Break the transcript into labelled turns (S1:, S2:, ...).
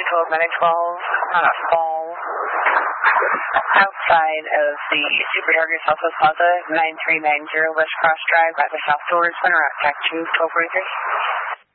S1: on a fall outside of the Super Target Southwest Plaza, 9390 West Cross Drive by the South Doors, on route taxi 1243.